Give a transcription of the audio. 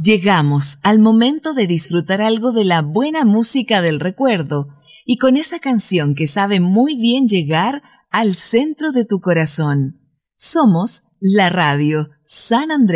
Llegamos al momento de disfrutar algo de la buena música del recuerdo y con esa canción que sabe muy bien llegar al centro de tu corazón. Somos la radio San Andrés.